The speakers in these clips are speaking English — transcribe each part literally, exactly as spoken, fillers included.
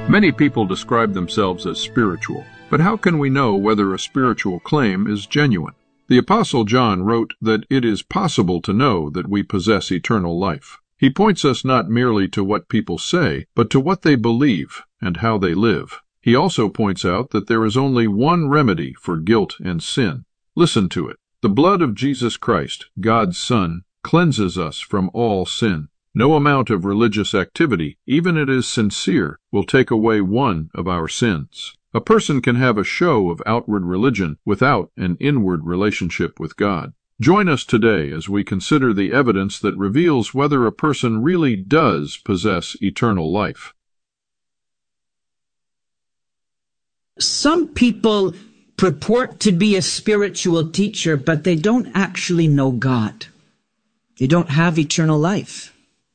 Many people describe themselves as spiritual, but how can we know whether a spiritual claim is genuine? The Apostle John wrote that it is possible to know that we possess eternal life. He points us not merely to what people say, but to what they believe and how they live. He also points out that there is only one remedy for guilt and sin. Listen to it. The blood of Jesus Christ, God's Son, cleanses us from all sin. No amount of religious activity, even if it is sincere, will take away one of our sins. A person can have a show of outward religion without an inward relationship with God. Join us today as we consider the evidence that reveals whether a person really does possess eternal life. Some people purport to be a spiritual teacher, but they don't actually know God. They don't have eternal life.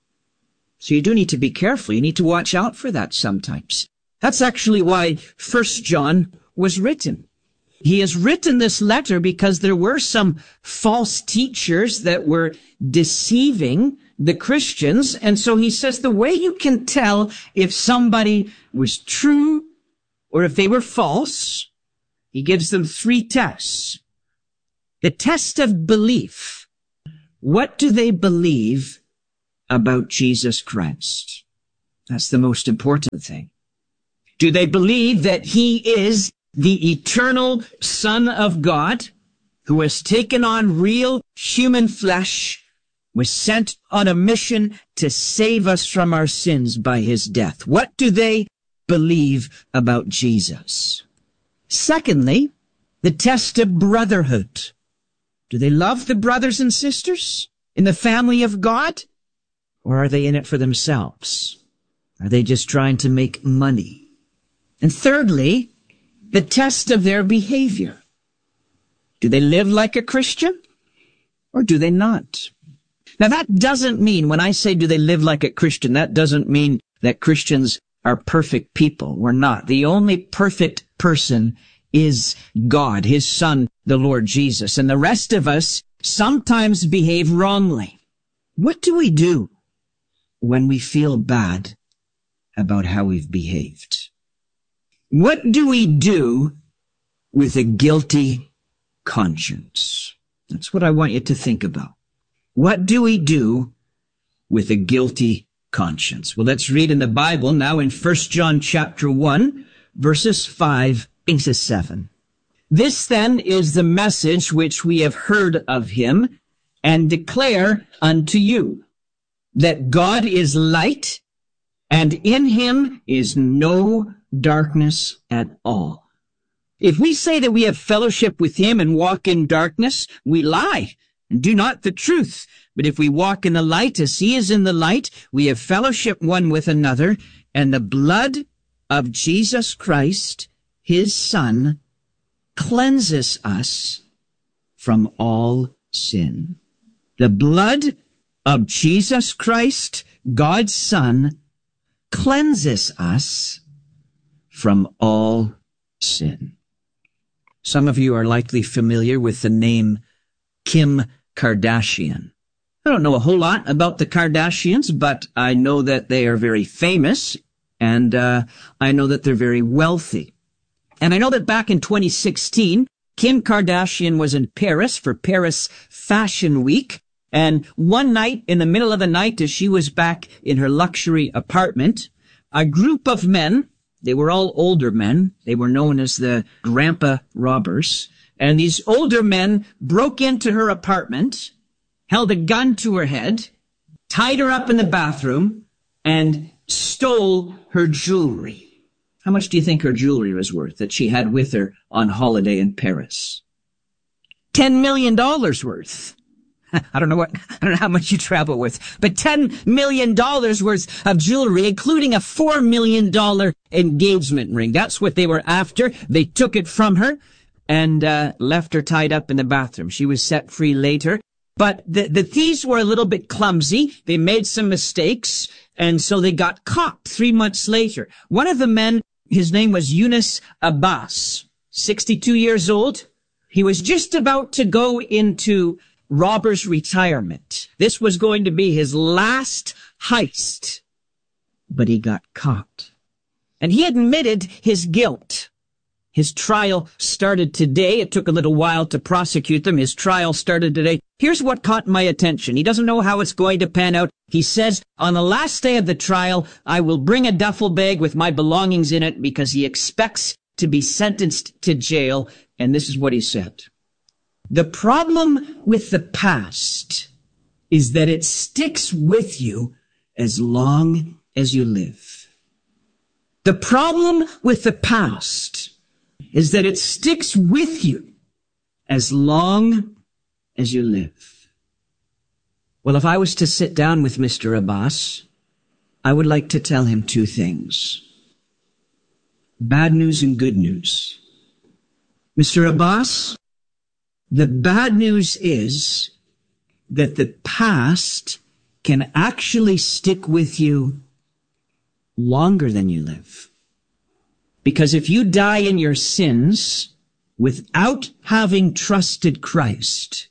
So you do need to be careful. You need to watch out for that sometimes. That's actually why First John was written. He has written this letter because there were some false teachers that were deceiving the Christians. And so he says the way you can tell if somebody was true or if they were false, he gives them three tests. The test of belief. What do they believe about Jesus Christ? That's the most important thing. Do they believe that he is the eternal Son of God who has taken on real human flesh, was sent on a mission to save us from our sins by his death? What do they believe about Jesus? Secondly, the test of brotherhood. Do they love the brothers and sisters in the family of God? Or are they in it for themselves? Are they just trying to make money? And thirdly, the test of their behavior. Do they live like a Christian or do they not? Now that doesn't mean, when I say do they live like a Christian, that doesn't mean that Christians are perfect people. We're not. The only perfect person is God, his Son, the Lord Jesus. And the rest of us sometimes behave wrongly. What do we do when we feel bad about how we've behaved? What do we do with a guilty conscience? That's what I want you to think about. What do we do with a guilty conscience? Well, let's read in the Bible now in First John chapter one, verses five to seven. This then is the message which we have heard of him and declare unto you, that God is light, and in him is no darkness at all. If we say that we have fellowship with him and walk in darkness, we lie and do not the truth. But if we walk in the light as he is in the light, we have fellowship one with another, and the blood of Jesus Christ, his Son, cleanses us from all sin. The blood of Jesus Christ, God's Son, cleanses us from all sin. Some of you are likely familiar with the name Kim Kardashian. I don't know a whole lot about the Kardashians, but I know that they are very famous, and uh, I know that they're very wealthy. And I know that back in twenty sixteen, Kim Kardashian was in Paris for Paris Fashion Week, and one night, in the middle of the night, as she was back in her luxury apartment, a group of men, they were all older men, they were known as the Grandpa Robbers, and these older men broke into her apartment, held a gun to her head, tied her up in the bathroom, and stole her jewelry. How much do you think her jewelry was worth that she had with her on holiday in Paris? Ten million dollars worth. I don't know what, I don't know how much you travel with, but ten million dollars worth of jewelry, including a four million dollars engagement ring. That's what they were after. They took it from her and uh, left her tied up in the bathroom. She was set free later. But the, the thieves were a little bit clumsy. They made some mistakes, and so they got caught three months later. One of the men, his name was Yunus Abbas, sixty-two years old. He was just about to go into robber's retirement. This was going to be his last heist, but he got caught. And he admitted his guilt. His trial started today. It took a little while to prosecute them. His trial started today. Here's what caught my attention. He doesn't know how it's going to pan out. He says, on the last day of the trial, I will bring a duffel bag with my belongings in it, because he expects to be sentenced to jail. And this is what he said. The problem with the past is that it sticks with you as long as you live. The problem with the past is that it sticks with you as long as you live. Well, if I was to sit down with Mister Abbas, I would like to tell him two things. Bad news and good news. Mister Abbas, the bad news is that the past can actually stick with you longer than you live. Because if you die in your sins without having trusted Christ,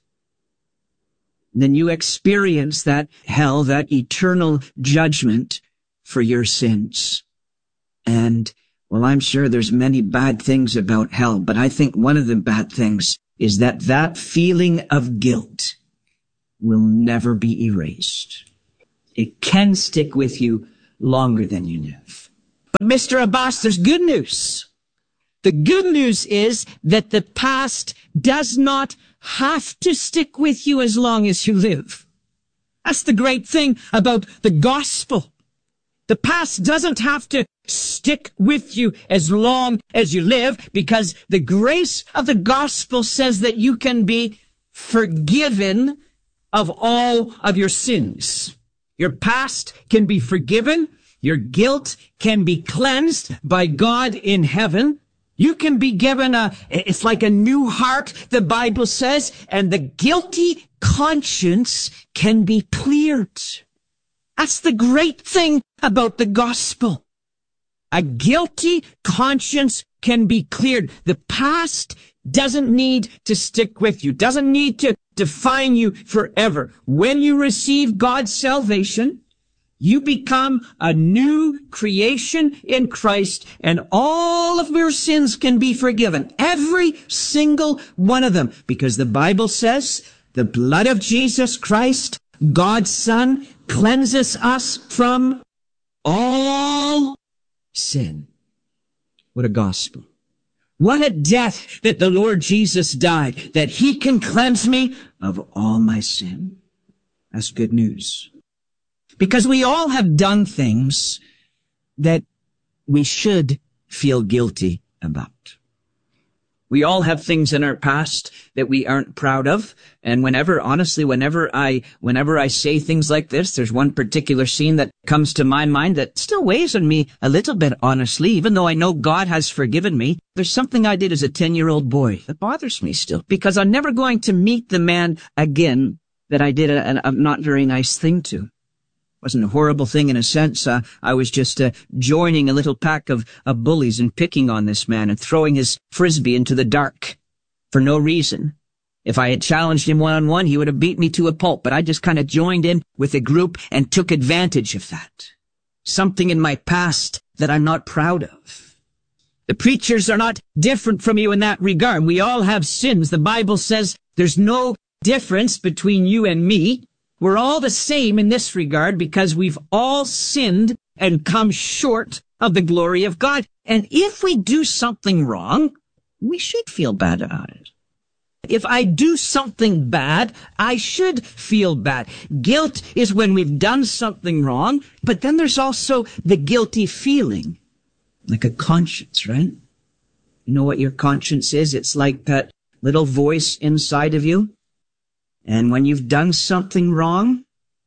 then you experience that hell, that eternal judgment for your sins. And, well, I'm sure there's many bad things about hell, but I think one of the bad things is that that feeling of guilt will never be erased. It can stick with you longer than you live. But Mister Abbas, there's good news. The good news is that the past does not have to stick with you as long as you live. That's the great thing about the gospel. The past doesn't have to stick with you as long as you live, because the grace of the gospel says that you can be forgiven of all of your sins. Your past can be forgiven. Your guilt can be cleansed by God in heaven. You can be given a, it's like a new heart, the Bible says, and the guilty conscience can be cleared. That's the great thing about the gospel. A guilty conscience can be cleared. The past doesn't need to stick with you, doesn't need to define you forever. When you receive God's salvation, you become a new creation in Christ, and all of your sins can be forgiven. Every single one of them. Because the Bible says the blood of Jesus Christ, God's Son, cleanses us from all sin. What a gospel. What a death that the Lord Jesus died, that he can cleanse me of all my sin. That's good news. Because we all have done things that we should feel guilty about. We all have things in our past that we aren't proud of. And whenever, honestly, whenever I, whenever I say things like this, there's one particular scene that comes to my mind that still weighs on me a little bit, honestly, even though I know God has forgiven me. There's something I did as a ten-year-old boy that bothers me still, because I'm never going to meet the man again that I did a, a not very nice thing to. It wasn't a horrible thing in a sense. Uh, I was just uh, joining a little pack of, of bullies and picking on this man and throwing his frisbee into the dark for no reason. If I had challenged him one-on-one, he would have beat me to a pulp, but I just kind of joined in with a group and took advantage of that. Something in my past that I'm not proud of. The preachers are not different from you in that regard. We all have sins. The Bible says there's no difference between you and me. We're all the same in this regard, because we've all sinned and come short of the glory of God. And if we do something wrong, we should feel bad about it. If I do something bad, I should feel bad. Guilt is when we've done something wrong, but then there's also the guilty feeling, like a conscience, right? You know what your conscience is? It's like that little voice inside of you. And when you've done something wrong,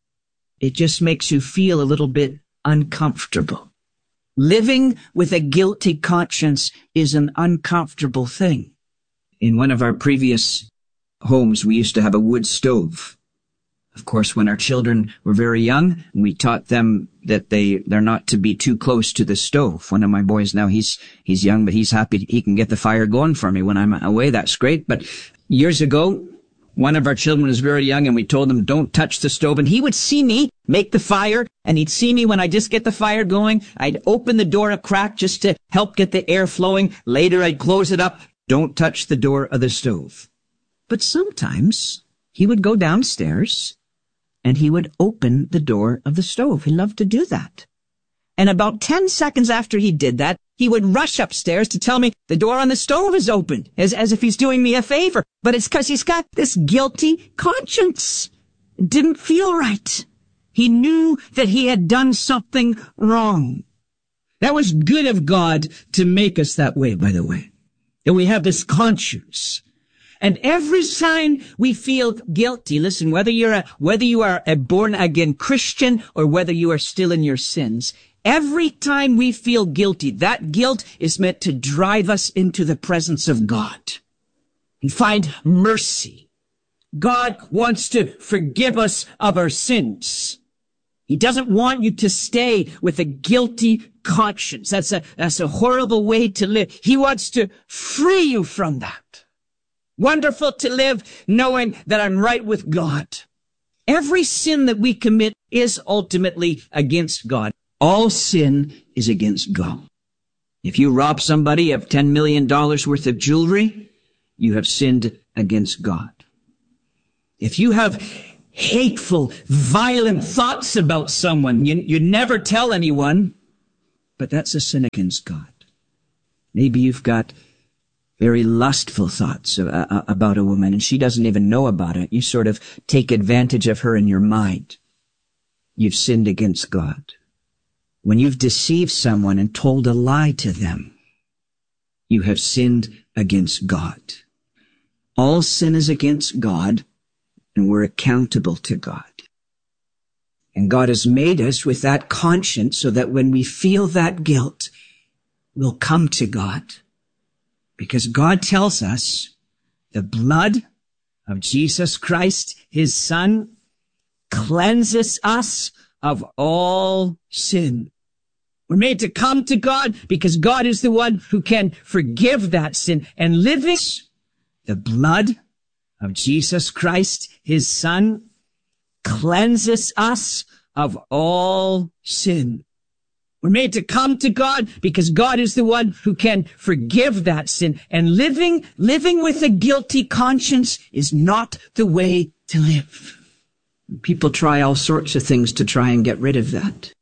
it just makes you feel a little bit uncomfortable. Living with a guilty conscience is an uncomfortable thing. In one of our previous homes, we used to have a wood stove. Of course, when our children were very young, we taught them that they, they're not to be too close to the stove. One of my boys now, he's, he's young, but he's happy he can get the fire going for me when I'm away. That's great. But years ago, one of our children was very young, and we told him, don't touch the stove. And he would see me make the fire, and he'd see me when I just get the fire going. I'd open the door a crack just to help get the air flowing. Later, I'd close it up. Don't touch the door of the stove. But sometimes he would go downstairs and he would open the door of the stove. He loved to do that. And about ten seconds after he did that, he would rush upstairs to tell me the door on the stove is open, as, as if he's doing me a favor. But it's because he's got this guilty conscience. It didn't feel right. He knew that he had done something wrong. That was good of God to make us that way, by the way. That we have this conscience. And every time we feel guilty, listen, whether you're a, whether you are a born-again Christian or whether you are still in your sins, every time we feel guilty, that guilt is meant to drive us into the presence of God and find mercy. God wants to forgive us of our sins. He doesn't want you to stay with a guilty conscience. That's a, that's a horrible way to live. He wants to free you from that. Wonderful to live knowing that I'm right with God. Every sin that we commit is ultimately against God. All sin is against God. If you rob somebody of ten million dollars worth of jewelry, you have sinned against God. If you have hateful, violent thoughts about someone, you, you never tell anyone, but that's a sin against God. Maybe you've got very lustful thoughts uh, about a woman and she doesn't even know about it. You sort of take advantage of her in your mind. You've sinned against God. When you've deceived someone and told a lie to them, you have sinned against God. All sin is against God, and we're accountable to God. And God has made us with that conscience so that when we feel that guilt, we'll come to God. Because God tells us the blood of Jesus Christ, his Son, cleanses us of all sin. We're made to come to God because God is the one who can forgive that sin. And living the blood of Jesus Christ, his Son, cleanses us of all sin. We're made to come to God because God is the one who can forgive that sin. And living, living with a guilty conscience is not the way to live. People try all sorts of things to try and get rid of that.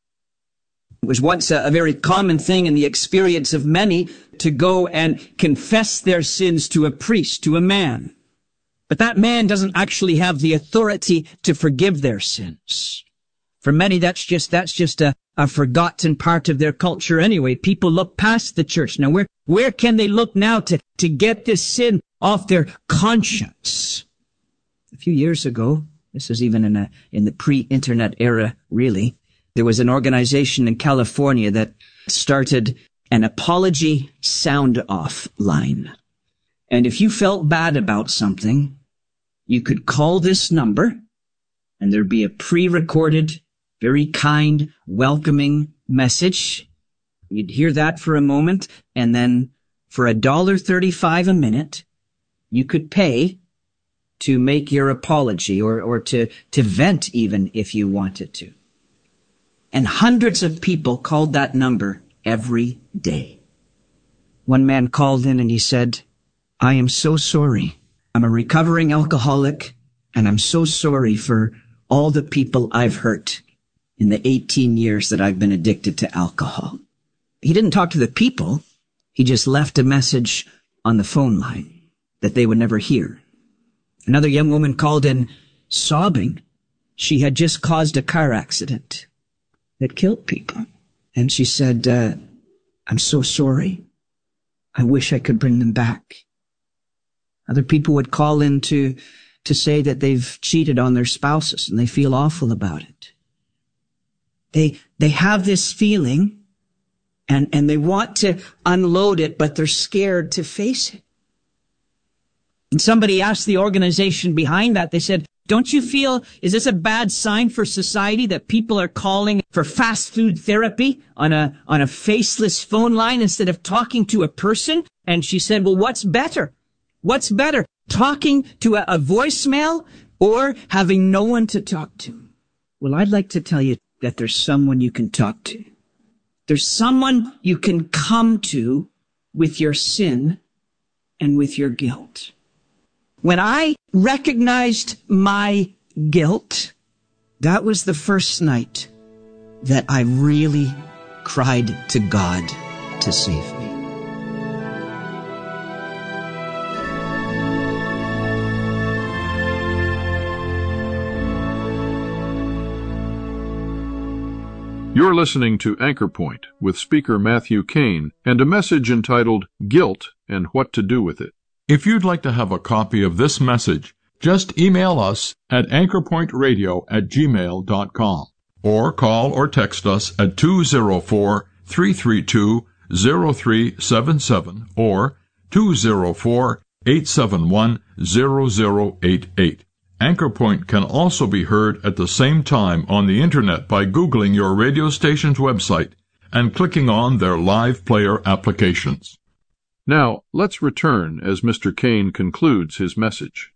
It was once a, a very common thing in the experience of many to go and confess their sins to a priest, to a man. But that man doesn't actually have the authority to forgive their sins. For many, that's just, that's just a, a forgotten part of their culture anyway. People look past the church. Now, where, where can they look now to, to get this sin off their conscience? A few years ago, this was even in a, in the pre-internet era, really, there was an organization in California that started an apology sound-off line. And if you felt bad about something, you could call this number, and there'd be a pre-recorded, very kind, welcoming message. You'd hear that for a moment, and then for a dollar thirty-five a minute, you could pay to make your apology, or, or to, to vent even if you wanted to. And hundreds of people called that number every day. One man called in and he said, I am so sorry. I'm a recovering alcoholic, and I'm so sorry for all the people I've hurt in the eighteen years that I've been addicted to alcohol. He didn't talk to the people. He just left a message on the phone line that they would never hear. Another young woman called in sobbing. She had just caused a car accident that killed people. And she said, uh, I'm so sorry. I wish I could bring them back. Other people would call in to, to say that they've cheated on their spouses and they feel awful about it. They, they have this feeling and, and they want to unload it, but they're scared to face it. And somebody asked the organization behind that, they said, don't you feel, is this a bad sign for society that people are calling for fast food therapy on a, on a faceless phone line instead of talking to a person? And she said, well, what's better? What's better? Talking to a, a voicemail or having no one to talk to? Well, I'd like to tell you, that there's someone you can talk to. There's someone you can come to with your sin and with your guilt. When I recognized my guilt, that was the first night that I really cried to God to save me. You're listening to Anchor Point with speaker Matthew Kane and a message entitled Guilt and What to Do with It. If you'd like to have a copy of this message, just email us at anchorpointradio at gmail dot com or call or text us at two oh four, three three two, oh three seven seven or two oh four, eight seven one, oh oh eight eight. Anchor Point can also be heard at the same time on the Internet by Googling your radio station's website and clicking on their live player applications. Now, let's return as Mister Kane concludes his message.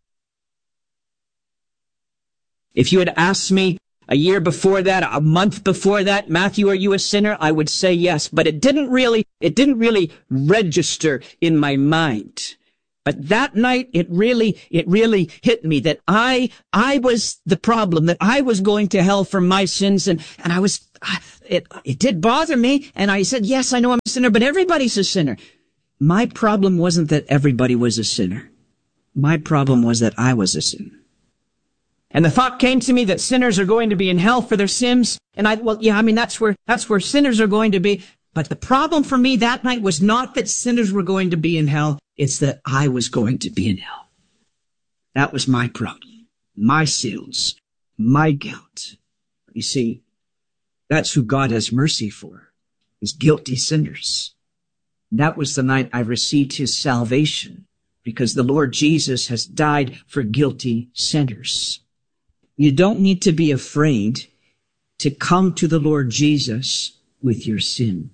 If you had asked me a year before that, a month before that, Matthew, are you a sinner? I would say yes, but it didn't really, it didn't really register in my mind. But that night, it really, it really hit me that I, I was the problem, that I was going to hell for my sins, and, and I was, it, it did bother me, and I said, yes, I know I'm a sinner, but everybody's a sinner. My problem wasn't that everybody was a sinner. My problem was that I was a sinner. And the thought came to me that sinners are going to be in hell for their sins, and I, well, yeah, I mean, that's where, that's where sinners are going to be. But the problem for me that night was not that sinners were going to be in hell. It's that I was going to be in hell. That was my problem. My sins. My guilt. You see, that's who God has mercy for, is guilty sinners. That was the night I received his salvation, because the Lord Jesus has died for guilty sinners. You don't need to be afraid to come to the Lord Jesus with your sin.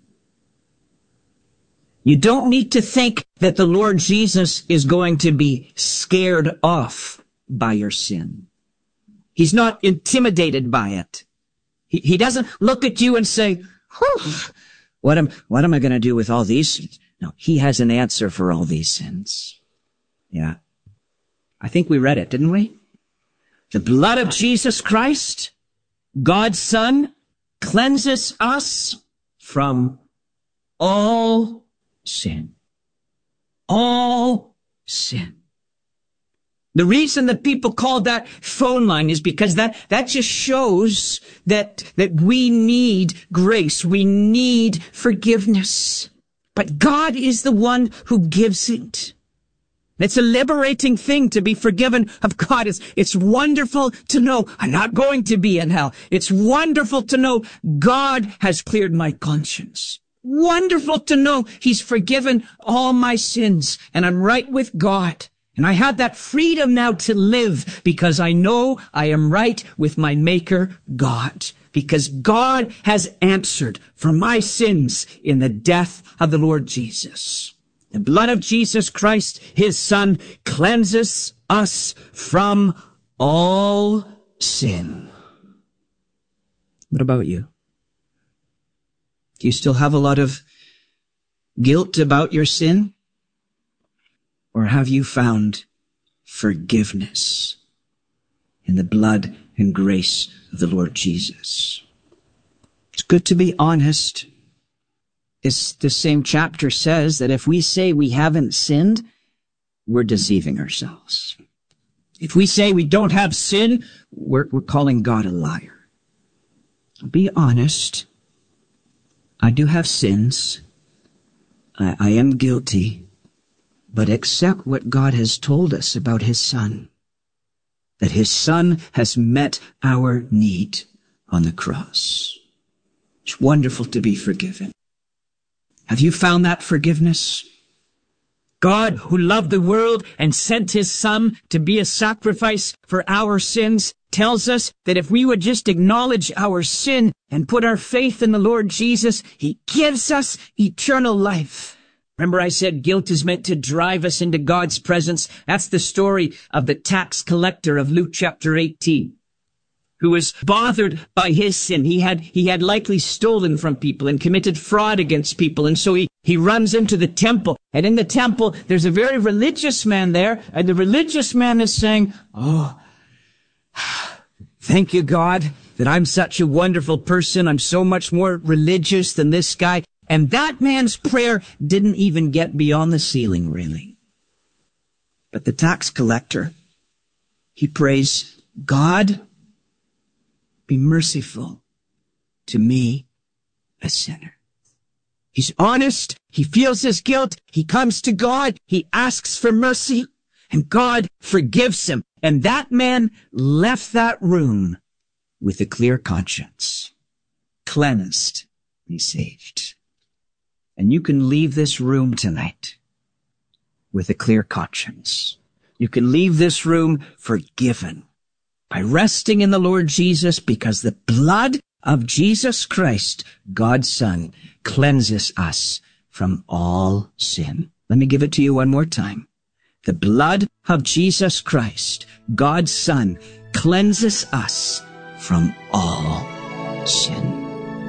You don't need to think that the Lord Jesus is going to be scared off by your sin. He's not intimidated by it. He, he doesn't look at you and say, whew, what am, what am I going to do with all these sins? No, he has an answer for all these sins. Yeah. I think we read it, didn't we? The blood of Jesus Christ, God's Son, cleanses us from all sin. All sin. The reason that people call that phone line is because that, that just shows that, that we need grace. We need forgiveness. But God is the one who gives it. It's a liberating thing to be forgiven of God. It's, it's wonderful to know I'm not going to be in hell. It's wonderful to know God has cleared my conscience. Wonderful to know he's forgiven all my sins and I'm right with God. And I have that freedom now to live because I know I am right with my Maker, God. Because God has answered for my sins in the death of the Lord Jesus. The blood of Jesus Christ, his Son, cleanses us from all sin. What about you? Do you still have a lot of guilt about your sin? Or have you found forgiveness in the blood and grace of the Lord Jesus? It's good to be honest. This, the same chapter says that if we say we haven't sinned, we're deceiving ourselves. If we say we don't have sin, we're, we're calling God a liar. Be honest. I do have sins. I, I am guilty. But accept what God has told us about his Son. That his Son has met our need on the cross. It's wonderful to be forgiven. Have you found that forgiveness? God, who loved the world and sent his Son to be a sacrifice for our sins, tells us that if we would just acknowledge our sin and put our faith in the Lord Jesus, he gives us eternal life. Remember I said guilt is meant to drive us into God's presence? That's the story of the tax collector of Luke chapter eighteen. who was bothered by his sin. He had, he had likely stolen from people and committed fraud against people. And so he, he runs into the temple. And in the temple, there's a very religious man there. And the religious man is saying, "Oh, thank you, God, that I'm such a wonderful person. I'm so much more religious than this guy." And that man's prayer didn't even get beyond the ceiling, really. But the tax collector, he prays, "God, be merciful to me, a sinner." He's honest. He feels his guilt. He comes to God. He asks for mercy, and God forgives him. And that man left that room with a clear conscience, cleansed and saved. And you can leave this room tonight with a clear conscience. You can leave this room forgiven by resting in the Lord Jesus, because the blood of Jesus Christ, God's Son, cleanses us from all sin. Let me give it to you one more time. The blood of Jesus Christ, God's Son, cleanses us from all sin.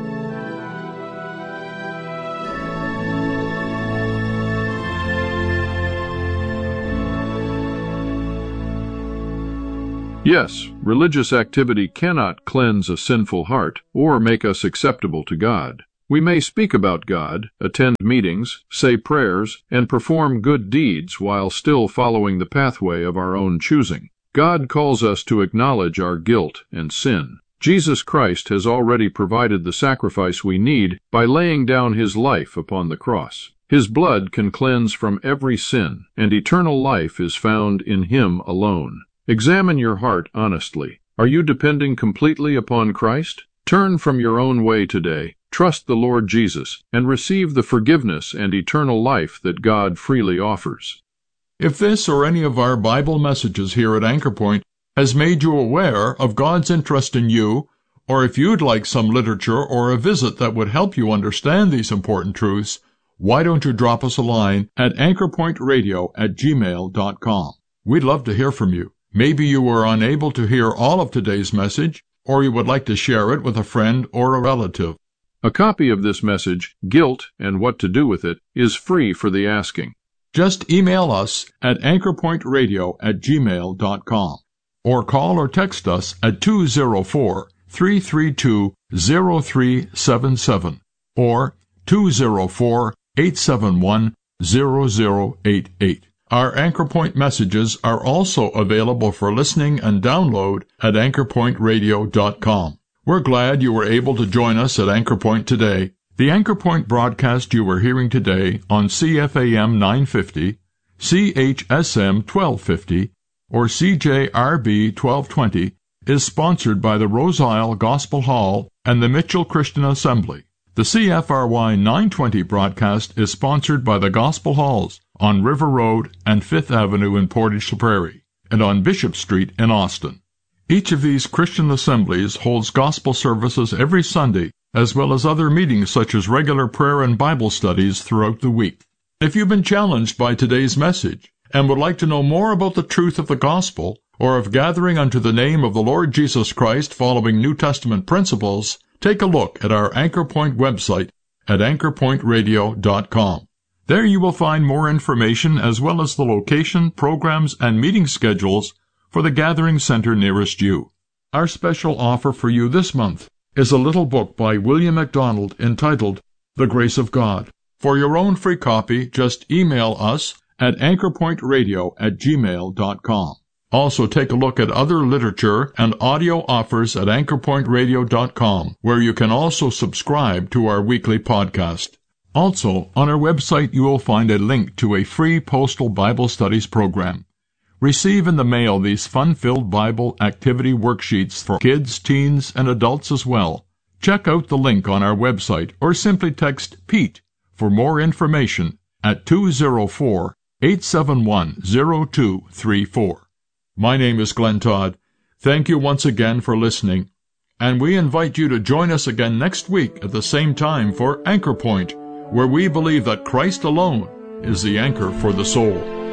Yes, religious activity cannot cleanse a sinful heart or make us acceptable to God. We may speak about God, attend meetings, say prayers, and perform good deeds while still following the pathway of our own choosing. God calls us to acknowledge our guilt and sin. Jesus Christ has already provided the sacrifice we need by laying down his life upon the cross. His blood can cleanse from every sin, and eternal life is found in him alone. Examine your heart honestly. Are you depending completely upon Christ? Turn from your own way today, trust the Lord Jesus, and receive the forgiveness and eternal life that God freely offers. If this or any of our Bible messages here at Anchor Point has made you aware of God's interest in you, or if you'd like some literature or a visit that would help you understand these important truths, why don't you drop us a line at anchorpointradio at gmail dot com. We'd love to hear from you. Maybe you were unable to hear all of today's message, or you would like to share it with a friend or a relative. A copy of this message, Guilt and What to Do with It, is free for the asking. Just email us at anchorpointradio at gmail dot com, or call or text us at two oh four, three three two, oh three seven seven or two oh four, eight seven one, oh oh eight eight. Our Anchor Point messages are also available for listening and download at anchor point radio dot com. We're glad you were able to join us at Anchor Point today. The Anchor Point broadcast you were hearing today on C F A M nine fifty, C H S M twelve fifty, or C J R B twelve twenty is sponsored by the Rose Isle Gospel Hall and the Mitchell Christian Assembly. The C F R Y nine twenty broadcast is sponsored by the Gospel Halls on River Road and Fifth Avenue in Portage la Prairie, and on Bishop Street in Austin. Each of these Christian assemblies holds gospel services every Sunday, as well as other meetings such as regular prayer and Bible studies throughout the week. If you've been challenged by today's message and would like to know more about the truth of the gospel, or of gathering unto the name of the Lord Jesus Christ following New Testament principles, take a look at our Anchor Point website at anchor point radio dot com. There you will find more information as well as the location, programs, and meeting schedules for the gathering center nearest you. Our special offer for you this month is a little book by William MacDonald entitled The Grace of God. For your own free copy, just email us at anchorpointradio at gmail dot com. Also take a look at other literature and audio offers at anchor point radio dot com, where you can also subscribe to our weekly podcast. Also, on our website you will find a link to a free postal Bible studies program. Receive in the mail these fun-filled Bible activity worksheets for kids, teens, and adults as well. Check out the link on our website or simply text Pete for more information at two oh four, eight seven one, oh two three four. My name is Glenn Todd. Thank you once again for listening, and we invite you to join us again next week at the same time for Anchor Point, where we believe that Christ alone is the anchor for the soul.